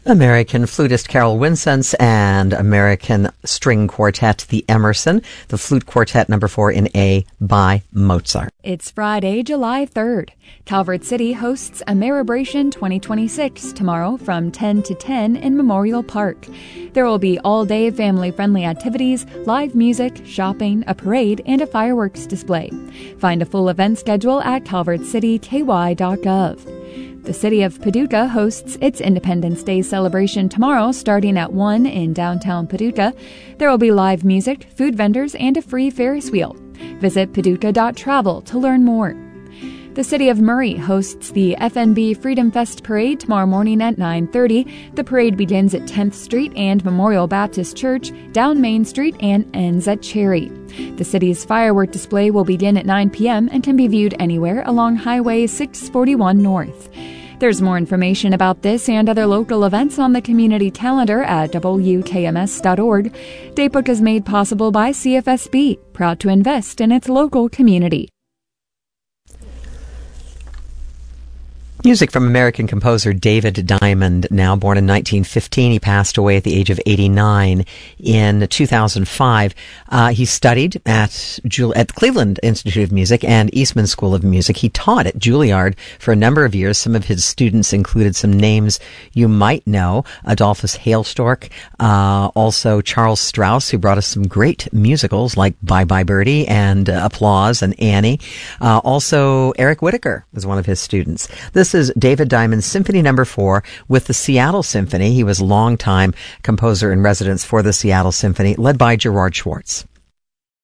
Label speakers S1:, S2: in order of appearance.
S1: American flutist Carol Winsense and American string quartet The Emerson, the flute quartet number 4 in A by Mozart.
S2: It's Friday, July 3rd. Calvert City hosts Ameribration 2026 tomorrow from 10 to 10 in Memorial Park. There will be all-day family-friendly activities, live music, shopping, a parade, and a fireworks display. Find a full event schedule at calvertcityky.gov. The city of Paducah hosts its Independence Day celebration tomorrow starting at 1 in downtown Paducah. There will be live music, food vendors, and a free Ferris wheel. Visit paducah.travel to learn more. The city of Murray hosts the FNB Freedom Fest Parade tomorrow morning at 9:30. The parade begins at 10th Street and Memorial Baptist Church, down Main Street, and ends at Cherry. The city's firework display will begin at 9 p.m. and can be viewed anywhere along Highway 641 North. There's more information about this and other local events on the community calendar at wkms.org. Datebook is made possible by CFSB, proud to invest in its local community.
S1: Music from American composer David Diamond, now born in 1915. He passed away at the age of 89 in 2005. He studied at the Cleveland Institute of Music and Eastman School of Music. He taught at Juilliard for a number of years. Some of his students included some names you might know: Adolphus Hailstork, also Charles Strauss, who brought us some great musicals like Bye Bye Birdie and Applause and Annie. Also, Eric Whitacre was one of his students. This is David Diamond's Symphony No. 4 with the Seattle Symphony. He was longtime composer in residence for the Seattle Symphony, led by Gerard Schwartz.